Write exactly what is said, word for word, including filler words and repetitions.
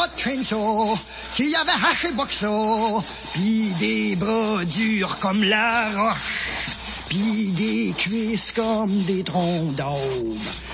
chainsaw, qui avait haché Boxer, pis des bras durs comme la roche, pis des cuisses comme des troncs d'arbre.